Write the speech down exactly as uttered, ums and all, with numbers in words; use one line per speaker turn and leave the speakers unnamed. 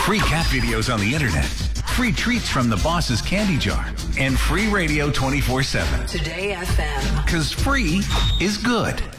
free cat videos on the internet, free treats from the boss's candy jar, and free radio twenty-four seven.
Today F M.
Because free is good.